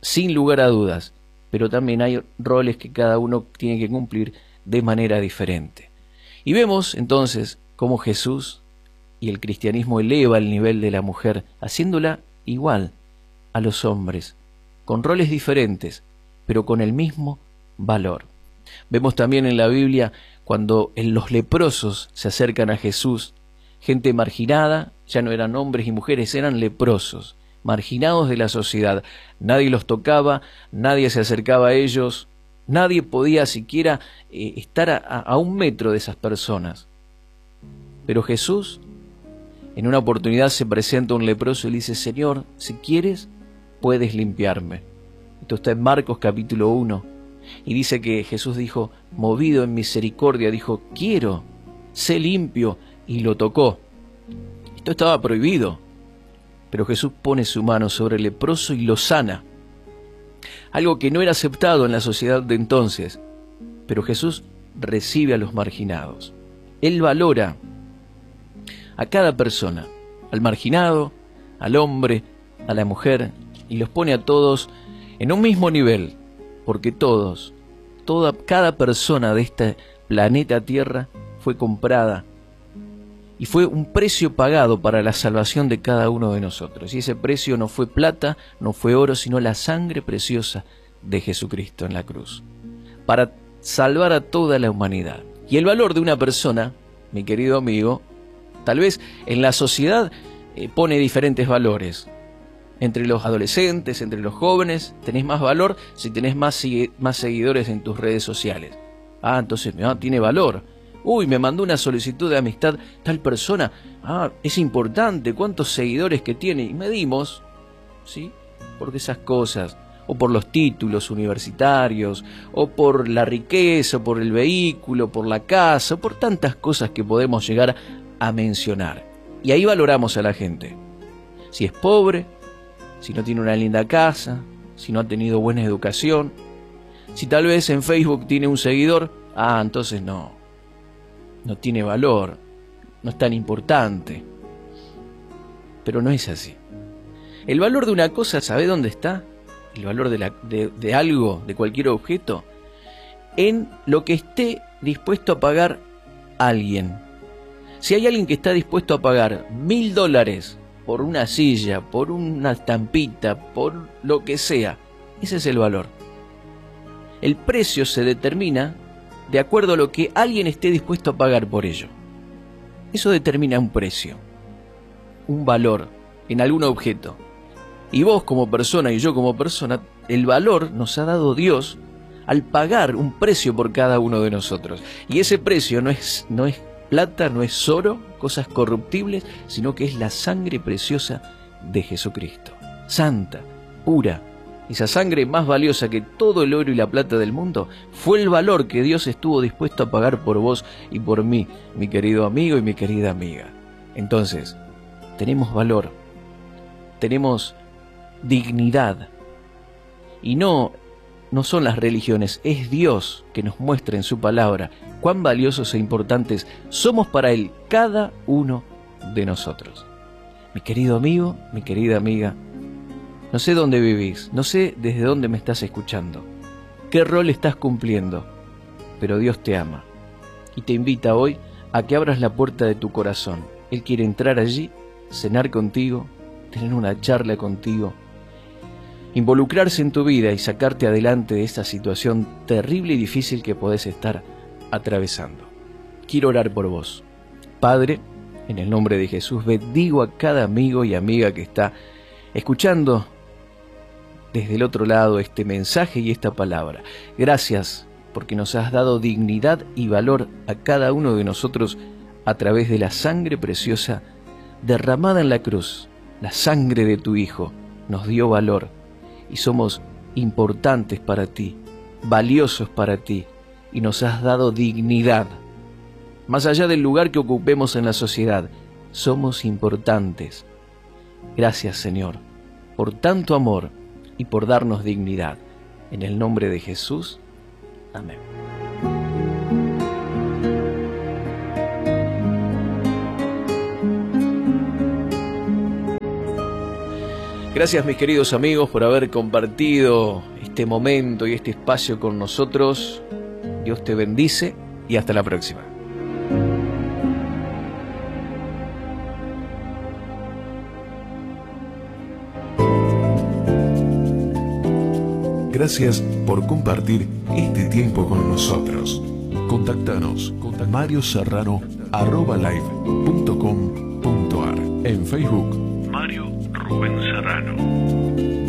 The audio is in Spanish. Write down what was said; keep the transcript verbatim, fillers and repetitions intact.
sin lugar a dudas, pero también hay roles que cada uno tiene que cumplir de manera diferente. Y vemos entonces cómo Jesús y el cristianismo eleva el nivel de la mujer, haciéndola igual a los hombres, con roles diferentes, pero con el mismo valor. Vemos también en la Biblia cuando los leprosos se acercan a Jesús, gente marginada, ya no eran hombres y mujeres, eran leprosos, marginados de la sociedad. Nadie los tocaba, nadie se acercaba a ellos, nadie podía siquiera eh, estar a, a un metro de esas personas. Pero Jesús, en una oportunidad se presenta a un leproso y le dice: Señor, si quieres, puedes limpiarme. Esto está en Marcos capítulo uno. Y dice que Jesús dijo, movido en misericordia, dijo: quiero, sé limpio, y lo tocó. Esto estaba prohibido, pero Jesús pone su mano sobre el leproso y lo sana. Algo que no era aceptado en la sociedad de entonces, pero Jesús recibe a los marginados. Él valora a cada persona, al marginado, al hombre, a la mujer, y los pone a todos en un mismo nivel, porque todos, toda, cada persona de este planeta Tierra fue comprada y fue un precio pagado para la salvación de cada uno de nosotros. Y ese precio no fue plata, no fue oro, sino la sangre preciosa de Jesucristo en la cruz, para salvar a toda la humanidad. Y el valor de una persona, mi querido amigo, tal vez en la sociedad eh, pone diferentes valores. Entre los adolescentes, entre los jóvenes, tenés más valor si tenés más, más seguidores en tus redes sociales. Ah, entonces ah, tiene valor. Uy, me mandó una solicitud de amistad tal persona. Ah, es importante, cuántos seguidores que tiene. Y medimos, ¿sí? Por esas cosas. O por los títulos universitarios, o por la riqueza, o por el vehículo, por la casa, o por tantas cosas que podemos llegar a mencionar. Y ahí valoramos a la gente. Si es pobre, si no tiene una linda casa, si no ha tenido buena educación, si tal vez en Facebook tiene un seguidor, ah, entonces no, no tiene valor, no es tan importante. Pero no es así. El valor de una cosa, ¿sabe dónde está? El valor de, la, de, de algo, de cualquier objeto, en lo que esté dispuesto a pagar alguien. Si hay alguien que está dispuesto a pagar mil dólares por una silla, por una estampita, por lo que sea, ese es el valor. El precio se determina de acuerdo a lo que alguien esté dispuesto a pagar por ello. Eso determina un precio, un valor en algún objeto. Y vos como persona y yo como persona, el valor nos ha dado Dios al pagar un precio por cada uno de nosotros. Y ese precio no es, no es plata, no es oro, cosas corruptibles, sino que es la sangre preciosa de Jesucristo. Santa, pura, esa sangre más valiosa que todo el oro y la plata del mundo, fue el valor que Dios estuvo dispuesto a pagar por vos y por mí, mi querido amigo y mi querida amiga. Entonces, tenemos valor, tenemos dignidad, y no, no son las religiones, es Dios que nos muestra en su palabra cuán valiosos e importantes somos para Él, cada uno de nosotros. Mi querido amigo, mi querida amiga, no sé dónde vivís, no sé desde dónde me estás escuchando, qué rol estás cumpliendo, pero Dios te ama y te invita hoy a que abras la puerta de tu corazón. Él quiere entrar allí, cenar contigo, tener una charla contigo, involucrarse en tu vida y sacarte adelante de esta situación terrible y difícil que podés estar atravesando. Quiero orar por vos. Padre, en el nombre de Jesús, bendigo a cada amigo y amiga que está escuchando desde el otro lado este mensaje y esta palabra. Gracias porque nos has dado dignidad y valor a cada uno de nosotros a través de la sangre preciosa derramada en la cruz. La sangre de tu Hijo nos dio valor y somos importantes para ti, valiosos para ti, y nos has dado dignidad. Más allá del lugar que ocupemos en la sociedad, somos importantes. Gracias, Señor, por tanto amor y por darnos dignidad. En el nombre de Jesús, amén. Gracias, mis queridos amigos, por haber compartido este momento y este espacio con nosotros. Dios te bendice y hasta la próxima. Gracias por compartir este tiempo con nosotros. Contactanos con mario serrano arroba live punto com punto ar. En Facebook, Mario Rubén Serrano.